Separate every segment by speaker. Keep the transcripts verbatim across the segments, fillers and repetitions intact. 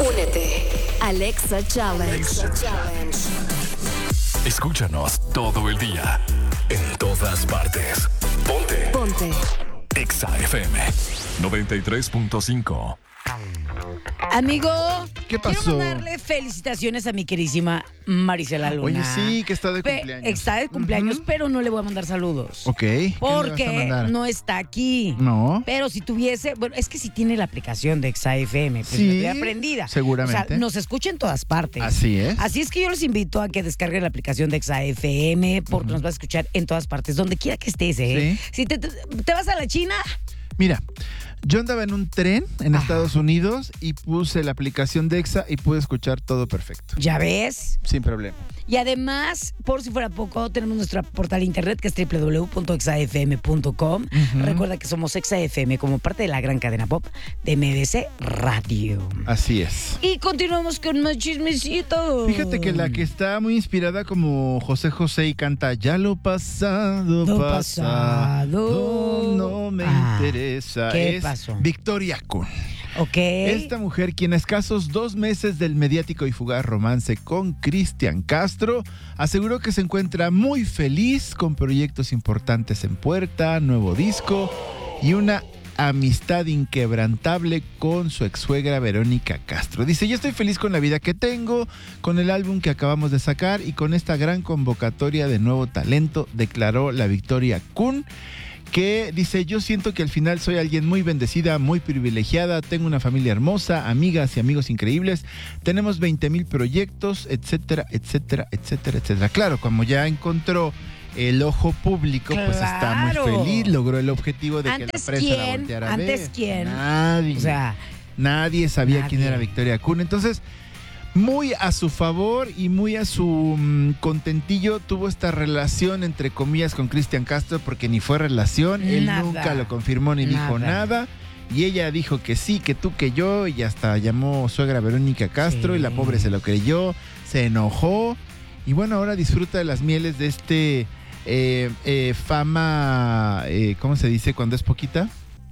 Speaker 1: Únete. Alexa Challenge. Alexa Challenge.
Speaker 2: Escúchanos todo el día. En todas partes. Ponte.
Speaker 1: Ponte.
Speaker 2: Exa F M noventa y tres punto cinco.
Speaker 3: Amigo,
Speaker 4: ¿qué pasó?
Speaker 3: Quiero mandarle felicitaciones a mi queridísima Marisela Luna.
Speaker 4: Oye, sí, que está de
Speaker 3: Pe-
Speaker 4: cumpleaños.
Speaker 3: Está de cumpleaños,
Speaker 4: Ujú.
Speaker 3: pero no le voy a mandar saludos.
Speaker 4: Ok. ¿qué le vas a
Speaker 3: Porque
Speaker 4: mandar?
Speaker 3: no está aquí.
Speaker 4: No.
Speaker 3: Pero si tuviese, bueno, es que si tiene la aplicación de Exa F M, pues
Speaker 4: Sí,
Speaker 3: la estoy aprendida.
Speaker 4: seguramente.
Speaker 3: O sea, nos escucha en todas partes.
Speaker 4: Así es.
Speaker 3: Así es que yo los invito a que descarguen la aplicación de Exa F M porque nos va a escuchar en todas partes, donde quiera que estés, ¿eh?
Speaker 4: Sí.
Speaker 3: Si te, te, te vas a la China,
Speaker 4: Mira, yo andaba en un tren en
Speaker 3: Ajá.
Speaker 4: Estados Unidos y puse la aplicación de Exa y pude escuchar todo perfecto.
Speaker 3: ya ves.
Speaker 4: Sin problema.
Speaker 3: Y además, por si fuera poco, tenemos nuestro portal internet que es doble u doble u doble u punto exa f m punto com.
Speaker 4: Ujú.
Speaker 3: Recuerda que somos Exa F M como parte de la gran cadena pop de M B C Radio.
Speaker 4: Así es.
Speaker 3: Y continuamos con más chismecitos.
Speaker 4: Fíjate que la que está muy inspirada como José José y canta Ya lo pasado,
Speaker 3: Lo
Speaker 4: pasado,
Speaker 3: pasado.
Speaker 4: no me
Speaker 3: Ah,
Speaker 4: interesa.
Speaker 3: ¿qué
Speaker 4: es
Speaker 3: pasó?
Speaker 4: Victoria Kun.
Speaker 3: Ok.
Speaker 4: Esta mujer, quien a escasos dos meses del mediático y fugaz romance con Cristian Castro, aseguró que se encuentra muy feliz con proyectos importantes en puerta, nuevo disco y una amistad inquebrantable con su exsuegra Verónica Castro. Dice, yo estoy feliz con la vida que tengo, con el álbum que acabamos de sacar y con esta gran convocatoria de nuevo talento, declaró la Victoria Kun, que dice, yo siento que al final soy alguien muy bendecida, muy privilegiada, tengo una familia hermosa, amigas y amigos increíbles, tenemos veinte mil proyectos, etcétera, etcétera, etcétera, etcétera. Claro, como ya encontró el ojo público, pues está muy
Speaker 3: Claro.
Speaker 4: feliz, logró el objetivo de que la
Speaker 3: ¿Antes
Speaker 4: prensa la
Speaker 3: quién?
Speaker 4: volteara a
Speaker 3: ¿Antes
Speaker 4: ver.
Speaker 3: quién?
Speaker 4: Nadie.
Speaker 3: O sea,
Speaker 4: Nadie sabía
Speaker 3: nadie.
Speaker 4: quién era Victoria Kun. Entonces, muy a su favor y muy a su mm, contentillo tuvo esta relación, entre comillas, con Cristian Castro, porque ni fue relación, él
Speaker 3: Nada.
Speaker 4: nunca lo confirmó ni dijo
Speaker 3: Nada.
Speaker 4: nada. Y ella dijo que sí, que tú, que yo, y hasta llamó suegra Verónica Castro,
Speaker 3: Sí.
Speaker 4: y la pobre se lo creyó, se enojó. Y bueno, ahora disfruta de las mieles de este eh, eh, fama, eh, ¿cómo se dice cuando es poquita?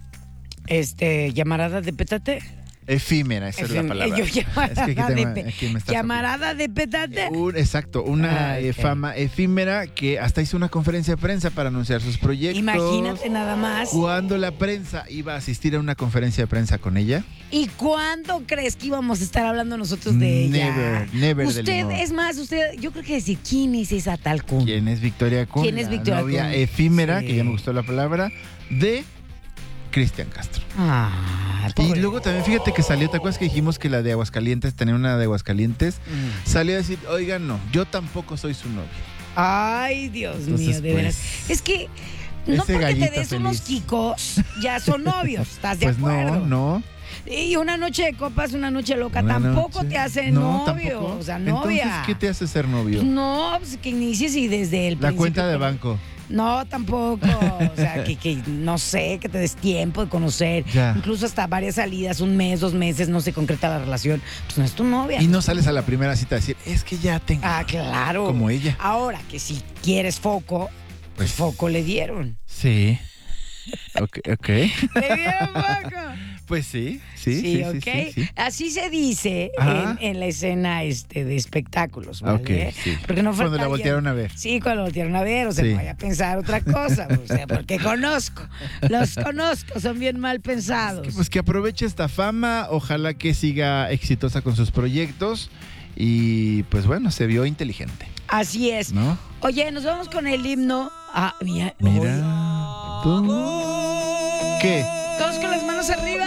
Speaker 3: este, llamarada de pétate.
Speaker 4: Efímera, esa es la
Speaker 3: Efem-
Speaker 4: palabra.
Speaker 3: yo,
Speaker 4: Es que aquí
Speaker 3: llamarada,
Speaker 4: tengo-
Speaker 3: de, pe-
Speaker 4: aquí me está
Speaker 3: llamarada de pétate.
Speaker 4: Un- exacto, una
Speaker 3: Ah,
Speaker 4: eh,
Speaker 3: ok.
Speaker 4: fama efímera que hasta hizo una conferencia de prensa para anunciar sus proyectos.
Speaker 3: Imagínate nada más.
Speaker 4: Cuando la prensa iba a asistir a una conferencia de prensa con ella.
Speaker 3: ¿Y cuándo crees que íbamos a estar hablando nosotros de ella?
Speaker 4: Never, never del
Speaker 3: Usted,
Speaker 4: limón.
Speaker 3: es más, usted, yo creo que decir, ¿quién es esa tal Kun?
Speaker 4: ¿Quién es Victoria Kun?
Speaker 3: ¿Quién es
Speaker 4: La
Speaker 3: Victoria
Speaker 4: novia
Speaker 3: Kun?
Speaker 4: efímera,
Speaker 3: Sí.
Speaker 4: que ya me gustó la palabra, de Cristian Castro.
Speaker 3: Ah,
Speaker 4: Y
Speaker 3: pobre.
Speaker 4: luego también fíjate que salió, ¿te acuerdas que dijimos que la de Aguascalientes, tenía una de Aguascalientes?
Speaker 3: Mm.
Speaker 4: Salió a decir, oigan, no, yo tampoco soy su novia.
Speaker 3: Ay, Dios
Speaker 4: Entonces,
Speaker 3: mío, de
Speaker 4: pues,
Speaker 3: veras. Es que no
Speaker 4: ese
Speaker 3: porque te
Speaker 4: gallito
Speaker 3: des unos
Speaker 4: feliz.
Speaker 3: kikos, ya son novios, ¿estás de
Speaker 4: Pues
Speaker 3: acuerdo?
Speaker 4: no, no.
Speaker 3: Y una noche de copas, una noche loca,
Speaker 4: Una
Speaker 3: tampoco
Speaker 4: noche.
Speaker 3: te hace
Speaker 4: No,
Speaker 3: novio,
Speaker 4: tampoco.
Speaker 3: o sea, novia.
Speaker 4: Entonces, ¿qué te hace ser novio?
Speaker 3: No, pues que inicies y desde el
Speaker 4: La
Speaker 3: principio
Speaker 4: cuenta de
Speaker 3: con-
Speaker 4: banco.
Speaker 3: No, tampoco. O sea, que, que no sé, que te des tiempo de conocer.
Speaker 4: Ya.
Speaker 3: Incluso hasta varias salidas, un mes, dos meses, no se concreta la relación. Pues no es tu novia.
Speaker 4: Y no sales a la primera cita a decir, es que ya tengo.
Speaker 3: Ah, claro.
Speaker 4: Como ella.
Speaker 3: Ahora que si quieres foco, pues
Speaker 4: Pues-
Speaker 3: foco le dieron.
Speaker 4: Sí. Ok, ok.
Speaker 3: ¿Le dieron foco?
Speaker 4: Pues sí, sí, sí, sí,
Speaker 3: ok.
Speaker 4: sí, sí.
Speaker 3: Así se dice
Speaker 4: Ajá.
Speaker 3: en, en la escena este, de espectáculos, ¿vale?
Speaker 4: Ok, sí.
Speaker 3: Porque no fue
Speaker 4: Cuando la
Speaker 3: alguien-
Speaker 4: voltearon a ver.
Speaker 3: Sí, cuando la voltearon a ver, o sea,
Speaker 4: Sí.
Speaker 3: no vaya a pensar otra cosa, o sea, porque conozco, los conozco, son bien mal pensados.
Speaker 4: Que, pues que aproveche esta fama, ojalá que siga exitosa con sus proyectos y pues bueno, se vio inteligente,
Speaker 3: Así es.
Speaker 4: ¿no?
Speaker 3: Oye, nos vamos con el himno. Ah, mira.
Speaker 4: Mira.
Speaker 3: oye,
Speaker 4: tú. ¿Qué?
Speaker 3: todos con las manos arriba.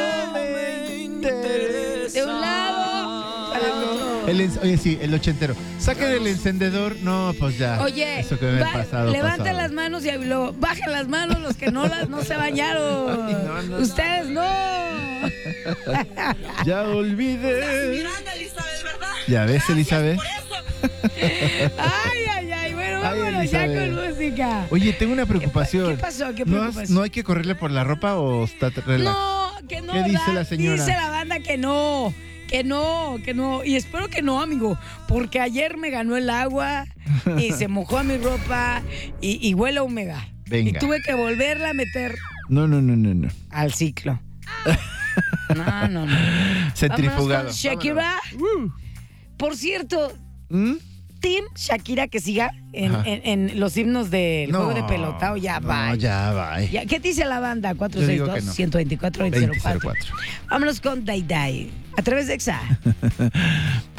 Speaker 3: De un lado al otro.
Speaker 4: El en- oye, sí, el ochentero. Saquen el encendedor. No, pues ya.
Speaker 3: Oye,
Speaker 4: Eso que me
Speaker 3: va-
Speaker 4: ha pasado.
Speaker 3: levanten
Speaker 4: pasado.
Speaker 3: las manos y luego bajen las manos los que no las no se bañaron.
Speaker 4: Ay, no, no,
Speaker 3: Ustedes no.
Speaker 4: Ya olvidé.
Speaker 5: Miranda, Elizabeth, ¿verdad?
Speaker 4: Ya ves, Elizabeth.
Speaker 3: Ay, ay, ay. Bueno,
Speaker 4: Ay,
Speaker 3: vámonos ya
Speaker 4: Elizabeth.
Speaker 3: con música.
Speaker 4: Oye, tengo una preocupación.
Speaker 3: ¿Qué pasó? ¿Qué
Speaker 4: ¿No, has-
Speaker 3: preocupación?
Speaker 4: ¿No hay que correrle por la ropa o está relax?
Speaker 3: No, que no.
Speaker 4: ¿Qué dice
Speaker 3: da-
Speaker 4: la señora?
Speaker 3: Dice la banda que no. Que no, que no. Y espero que no, amigo. Porque ayer me ganó el agua y se mojó a mi ropa y, y huele a humedad.
Speaker 4: Venga.
Speaker 3: Y tuve que volverla a meter
Speaker 4: No, no, no, no, no.
Speaker 3: al ciclo. No, no, no.
Speaker 4: Centrifugado.
Speaker 3: Vámonos con Shakira.
Speaker 4: Uh.
Speaker 3: Por cierto,
Speaker 4: ¿Mm?
Speaker 3: Team Shakira que siga en, en, en los himnos del
Speaker 4: No,
Speaker 3: juego de pelota o ya
Speaker 4: no,
Speaker 3: va.
Speaker 4: ya va.
Speaker 3: Ya, ¿qué dice la banda? cuatro
Speaker 4: Yo
Speaker 3: seis
Speaker 4: digo
Speaker 3: dos,
Speaker 4: que no.
Speaker 3: uno dos cuatro, dos cero cuatro.
Speaker 4: veinte cero cuatro.
Speaker 3: Vámonos con Day Day. A través de Exa.